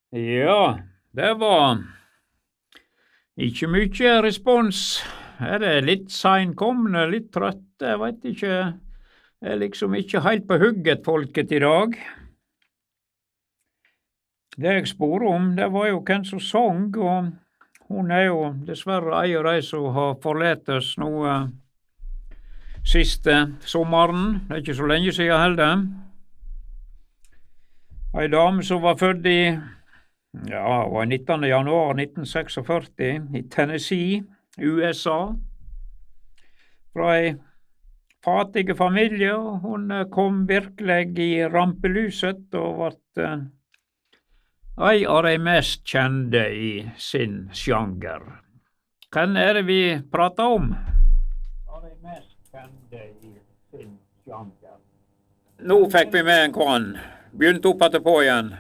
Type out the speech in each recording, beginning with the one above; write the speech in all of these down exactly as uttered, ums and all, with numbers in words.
Ja, det var ikke mye respons. Er det litt seinkomne, litt trøtte, jeg veit ikke. Jeg er liksom ikke helt på hugget, folket, i dag. Det jeg spurte om, det var jo hvem som sang, og hun er jo dessverre ei av de som har forlatt oss nå eh, siste sommeren. Det er ikke så lenge siden heller. Ei dame som var født i ja, det var nittende januar nitten førtiseks i Tennessee, U S A. Fra ei fattig familie, og hun eh, kom virkelig i rampelyset og ble eh, ei av de mest kjente i sin sjanger. Hvem er det vi prater om? Av de mest kjente i sin sjanger. Nå fikk vi med en kvann. Begynte opp etterpå igjen.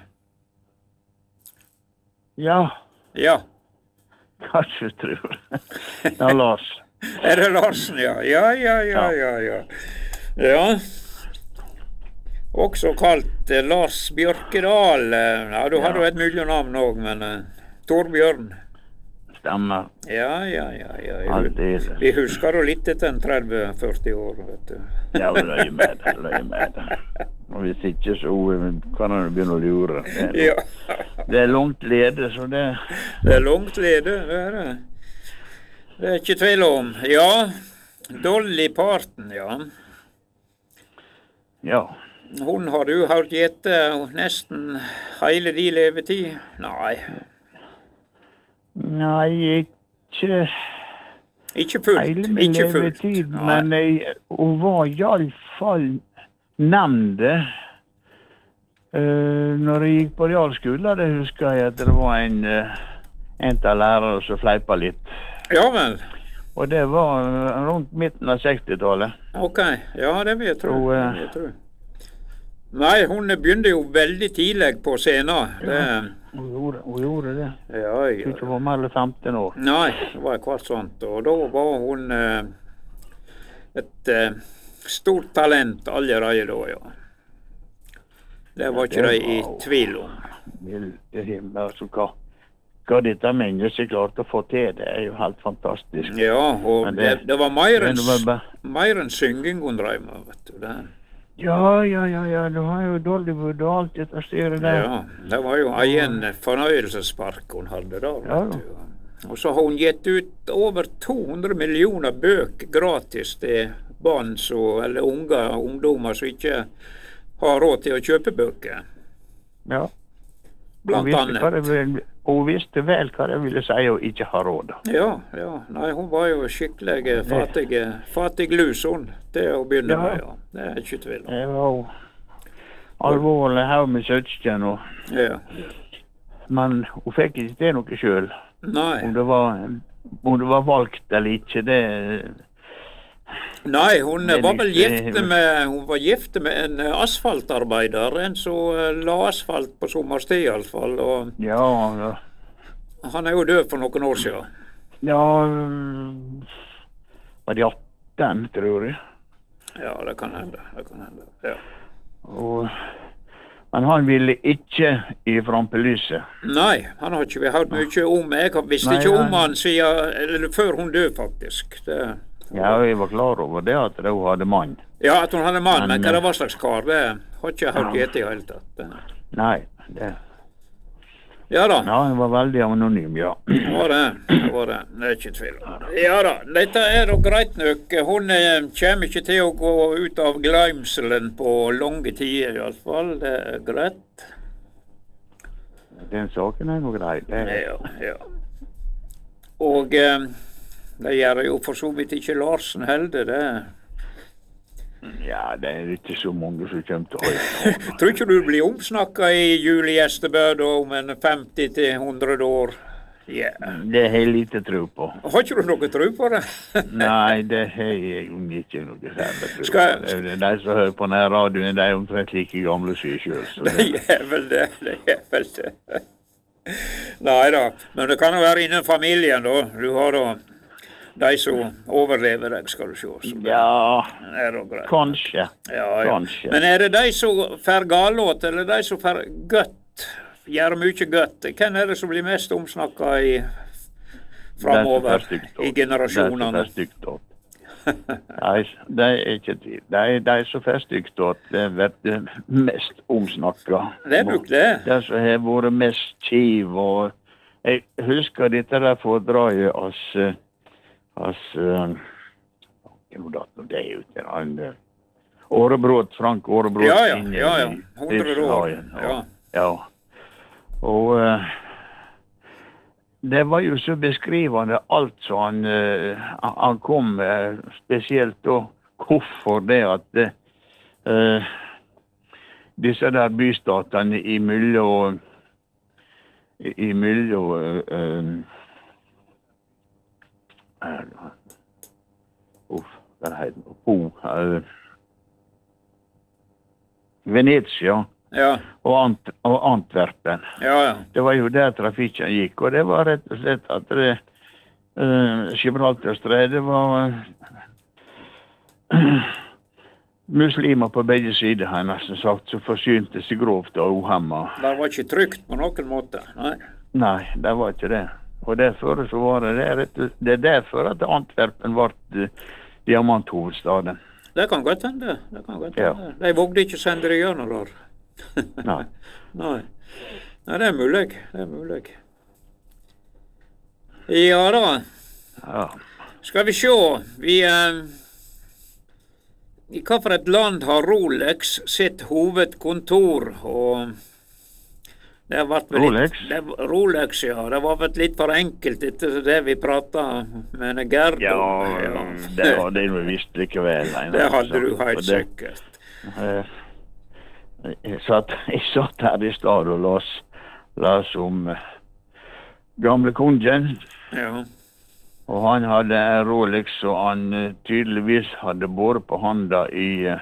Ja, Ja. kanskje tror jeg. Ja, Lars. Er det Larsen, ja? Ja, ja, ja, ja, ja. Ja. Også kalt eh, Lars Bjørkedal. Eh, Ja, du Ja. hadde jo et mulig navn òg, men eh, Torbjørn. Stemmer. Ja, ja, ja. ja. Vi, Aldeles. vi husker jo litt etter en tretti førti år, vet du. Ja, løy med det, løy med det. Og hvis ikke, så eh, kan han jo begynne å lure. Det er, Ja. det er langt lede, så det... Det er langt lede, det er det. Det er ikke tvil om. Ja, Dolly Parton, ja. Ja. Hun har du hørt gjette nesten hele din levetid? Nei, Nei, ikke ikke fullt. hele min Ikke fullt. levetid, Nei. men jeg, hun var i alle fall nevnte. Uh, når jeg gikk på realskole, det husker jeg at det var en, uh, en av lærere som fleipa litt. Ja vel. Og det var uh, rundt midten av sekstitallet. Ok, ja det vil jeg tro. Så, eh, det vil jeg tro. Nei, hun begynte jo veldig tidlig på scenen. Det, Hun gjorde, hun gjorde det. ja, Jeg ja. tror hun var mer enn femten år. Nei, det var kvart sånt. Og da var hun eh, et eh, stort talent allerede da, ja. Det var ikke det de i var- tvil om. Milde himmel, altså hva, hva dette mennesket klarte å få til, det er jo helt fantastisk. Ja, og Men det, det- det var mer enn Men det var bare- mer enn synging hun drev med, vet du. Det. Ja, ja, ja, ja, du har jo Dollywood og alt dette styret der. Ja, det var jo egen fornøyelsespark hun hadde da, Ja, vet du. Og så har hun gitt ut over to hundre millioner bøker gratis til barn så, eller unge ungdommer som ikke har råd til å kjøpe bøker, Ja. Hun blant visste, hva annet. det vil, hun visste vel hva det ville si å ikke ha råd. Ja, ja. Nei, hun var jo skikkelig fattig, fattig lus hun, til å begynne Ja. med, ja. Det er ikke tvil om. Det var jo alvorlig haug med søsken, og- Ja. men hun fikk ikke til noe sjøl. Nei. Om det var, om det var valgt eller ikke, det Nei, hun Det er var vel litt, gift eh, med, hun var gift med en eh, asfaltarbeider, en som eh, la asfalt på sommerstid iallfall, og Ja, ja. han er jo død for noen år siden. Ja, mm, var de atten, tror jeg. Ja, det kan hende. Det kan hende. Ja. Og, men han ville ikke i rampelyset. Nei, han har ikke vi hørt mye om. Jeg har- visste Nei, ikke om nei. han siden, eller før hun døde, faktisk. Det, Ja, jeg var klar over det, at hun hadde mann. ja, at hun hadde mann, men Men, hva det var slags kar, det har ikke jeg hørt Ja. gjette i hele tatt. Det- Nei, det, Ja da. ja, han var veldig anonym, ja. Det var det. Det var det. Det er ikke tvil om. Ja da. Dette er da greit nok. Hun eh, kommer ikke til å gå ut av glemselen på lange tider, iallfall. Det er greit. Den saken er nå grei. Det, Ja, ja. Og eh, det gjør jo for så vidt ikke Larsen heller, det. ja, det er ikke så mange som kommer til å høre. Tror ikke du blir omsnakka i Julie Gjestebø om en femti til hundre år? Ja. Det har jeg lite tro på. Har ikke du noe tro på det? Nei, det har jeg jo ikke noe særlig tro Skal- på. Det er De som hører på denne radioen, de er omtrent like gamle som jeg sjøl. Så det, Det er vel det. Det er vel det. Nei da. Men det kan jo være innen familien, da. Du har da de som overlever deg, skal du se. Så det ja, er da greit. kanskje. Ja, ja. Kanskje. Men er det de som får galåt, eller de som får godt gjør mye godt. Hvem er det som blir mest omsnakket i framover i generasjonene? Det er så stygt. Nei, det er ikke tvil. Det er, det er så stygt at det blir mest omsnakket. Det er nok det. Det som har vært mest kiv, og jeg husker dette der foredraget oss, oss, hva datt nå det ut, han, Årebrot, Frank Årebrot. Ja, ja, ja, ja, hundre år, ja. Ja, og uh, det var jo så beskrivende alt som han, uh, han kom med, spesielt da, hvorfor det at uh, disse der bystatene i mellom, i mellom, uh, uh, uff, hva heter det, Bo, uh, Venezia, ja. og, Ant og Antwerpen. Ja, ja. Det var jo der trafikken gikk, og det var rett og slett at det, uh, Gibraltarstrædet var uh, muslimer på begge sider, har jeg nesten sagt, som forsynte seg grovt og uhemmet. Det var ikke trygt på noen måte, nei? Nei, det var ikke det. Og derfor så var det det, rett og, det er derfor at Antwerpen var uh, diamanthovedstaden. Det kan godt hende. Det kan godt hende. Ja. De vågde ikke sende det gjennom der. Nei. Nei. Nei, det er mulig. Det er mulig. Ja da. Ja. Skal vi se. Vi, eh, I hva for et land har Rolex sitt hovedkontor? Og det har vært Rolex? Litt, det, Rolex, ja. Det var vel litt for enkelt etter det vi pratet med Gerdo. Ja, ja, det var det vi visste likevel. Det hadde du helt sikkert. Uh, jeg, satt, jeg satt her i stad og las, las om uh, gamle kongen. Ja. Og han hadde en Rolex, og han uh, tydeligvis hadde båret på handa i uh,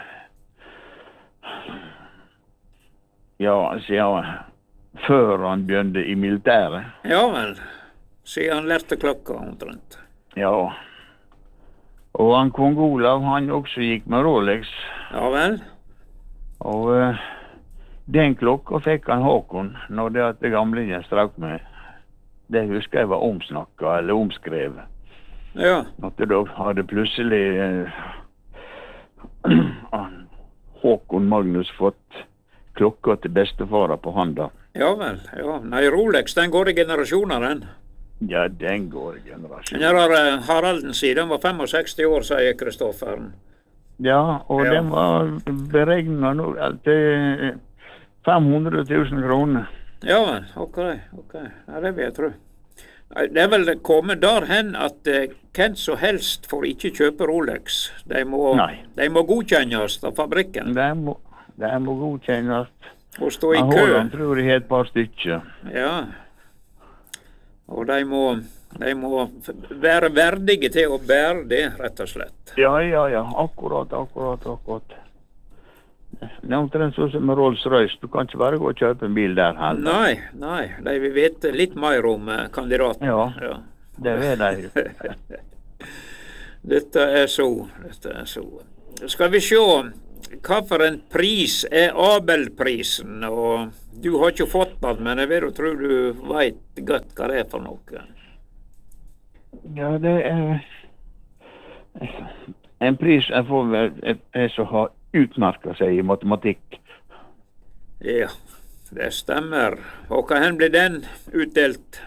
ja, siden før han begynte i militæret. Ja vel, siden han lærte klokka omtrent. Ja, og han kong Olav, han også gikk med Rolex. Ja vel. Og uh, den klokka fikk han Håkon, når det at det gamle strøk med. Det husker jeg var omsnakket, eller omskrevet. Ja. At det da hadde plutselig uh, Håkon Magnus fått klokka til bestefara på handa. Ja vel, ja. Nei, Rolex, den går i generasjoner, den. Ja, den går i generasjoner. Den her uh, Haralden sier, den var sekstifem år, sier Kristofferen. Ja, og ja. Den var beregnet nå til fem hundre tusen kroner. Ja vel, ok, ok. Ja, det vil jeg tro. Det er vel kommet der hen at uh, hvem som helst får ikke kjøpe Rolex. De må, de må godkjennes av fabrikken. De må, de må godkjennes. Og stå i kø. Holland tror jeg et par stykker. Ja. Og de må, de må være verdige til å bære det, rett og slett. Ja, ja, ja. Akkurat, akkurat, akkurat. Det er omtrent sånn som med Rolls-Royce. Du kan ikke bare gå og kjøpe en bil der heller. Nei, nei. De vil vite litt mer om kandidaten. Ja, ja. Det vet de. Dette er så, dette er så. Skal vi se. Hva for en pris er Abelprisen? Og du har ikke fått den, men jeg vet og tror du vet godt hva det er for noe. Ja, det er en pris jeg får er som har utmerket seg i matematikk. Ja, det stemmer. Og hva hen blir den utdelt?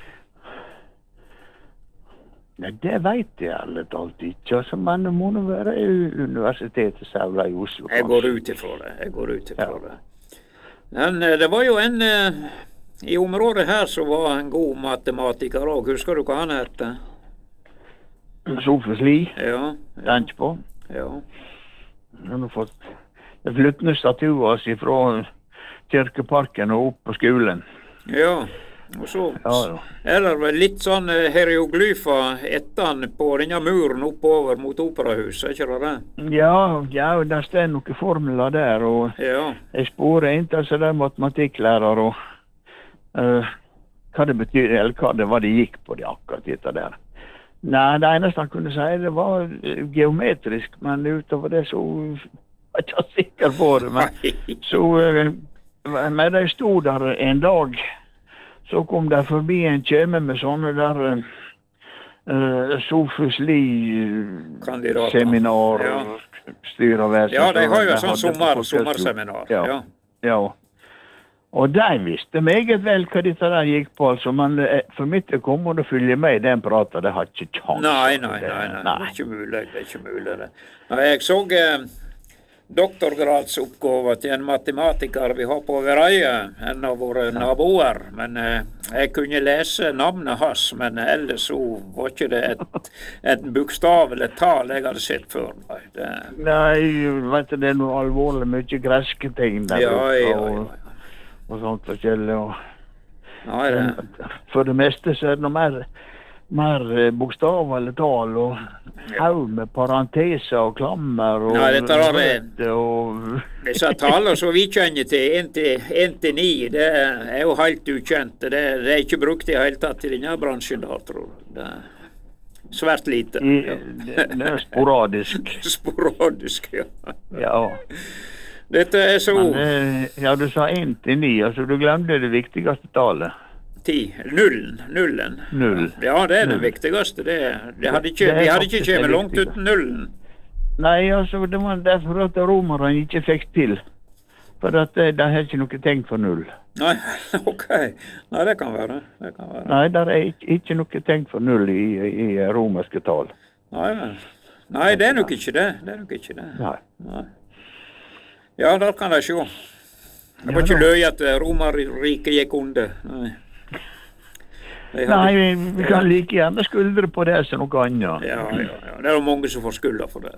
Nei, det vet jeg alle talt ikke, men det må være Universitetet Saula i Oslo. Kanskje. Jeg går ut ifra det, jeg går ut ifra ja. det. Men det var jo en i området her som var en god matematiker også. Husker du hva han hette? Sofus Lie. Ja. Tenk på. Ja. Han har fått det flyttende statuer fra kirkeparken og opp på skolen. Ja. Og så ja, ja. er det vel litt sånn hieroglyfer etter han på denne muren oppover mot operahuset, ikke det det? Ja, ja, der står noen formler der, og ja. jeg sporer inntil seg der matematikklærer, og uh, hva det betyr, eller hva det var det gikk på det akkurat etter der. Nei, det eneste han kunne si, det var geometrisk, men utover det så var jeg ikke sikker på det, men så uh, men de stod der en dag, så kom der forbi en kjeme med sånne der uh, Sofus Lie-seminar, ja. styreverset. Ja, de har jo en sånn sommer, sommerseminar. Ja, ja. ja. Og de visste meget vel hva dette der gikk på, altså, men for mitt det kom og følge med i den praten, det har ikke kjans. Nei, nei, nei, nei, det er ikke mulig, det er ikke mulig det. Nei, jeg så eh, doktorgradsoppgave til en matematiker vi har på Vereie, en av våre naboer, men eh, jeg kunne lese navnet hans, men ellers så var ikke det et, et bokstav eller tal jeg hadde sett før. Nei, det... nei, vet du, det er noe alvorlig, mye greske ting der. Ja, ja, ja, ja. Og sånt forskjellig. Og Nei, det... For det meste så er det noe mer, mer bokstav eller tal, og haug med parenteser og klammer. Og Nei, dette er det. Og... Disse taler som vi kjenner til, en til ni, det er jo helt ukjent. Det, det er ikke brukt i hele tatt i denne bransjen der, tror jeg. Det er svært lite. I, ja. det, det er sporadisk. Sporadisk, ja. Ja. Dette er så... Men, ja, du sa en til ni, altså du glemte det viktigste tallet. Ti. Nullen. Nullen. Null. Ja, det er det viktigste. Det, det hadde ikke, det vi hadde ikke kommet langt uten nullen. Nei, altså, det var derfor at romerne ikke fikk til. For at de har ikke noe tenkt for null. Nei, ok. Nei, det kan være. Det kan være. Nei, det er ikke, ikke noe tenkt for null i, i romerske tal. Nei, nei, det er nok ikke det. Det er nok ikke det. Nei. Nei. Ja, der kan jeg se. Det var ikke løy at Romerriket gikk under. Nei. Hadde... Nei, vi, vi kan like gjerne skuldre på det som noe annet. Ja, ja, ja. Det er jo mange som får skulda for det.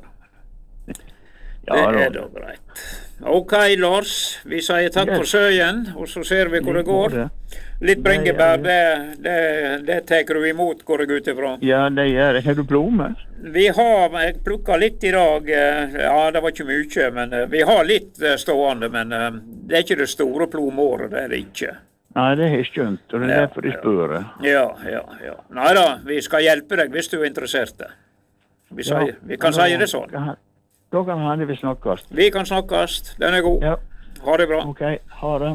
Ja, det er da greit. Ok, Lars. Vi sier takk for søyen, og så ser vi hvor det går. Litt bringebær, det, det, det tar du imot, går jeg ut ifra. Ja, det gjør det. Har du plomme? Vi har, jeg plukket litt i dag, ja, det var ikke mye, men vi har litt stående, men det er ikke det store plomåret, det er det ikke. Nei, det er skjønt, og det er derfor de spør. Ja, ja, ja. Neida, vi skal hjelpe deg hvis du er interessert. Vi, sier, ja, vi kan si det sånn. Da kan hende vi snakkes. Vi kan snakkes, den er god. Ja. Ha det bra. Ok, ha det.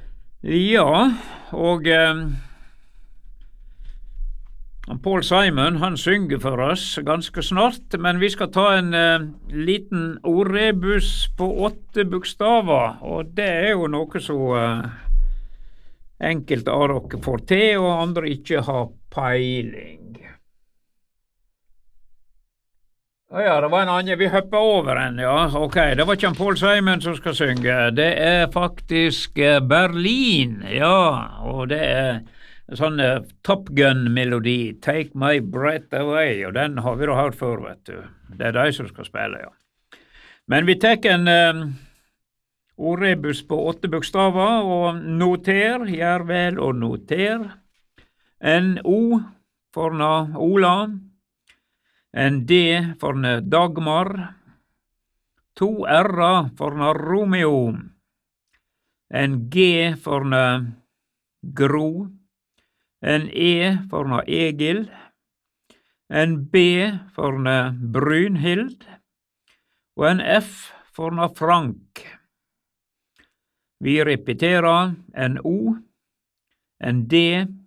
Ja, og eh, Paul Simon, han synger for oss ganske snart, men vi skal ta en eh, liten ordrebus på åtte bokstaver, og det er jo noe så eh, enkelt av dere får til, og andre ikke har peiling. Å ja, det var en annen, vi hopper over en, ja, ok, det var ikke en Paul Simon som skal synge, det er faktisk Berlin, ja, og det er en sånn uh, Top Gun-melodi, Take My Breath Away, og den har vi da hørt før, vet du, det er de som skal spille, ja. Men vi tar en uh, ordrebus på åtte bokstaver, og noter, gjør vel og noter, en O for na Ola, en D for Dagmar, to R for Romeo, en G for Gro, en E for Egil, en B for Brynhild, og en F for Frank. Vi repeterer en O, en D,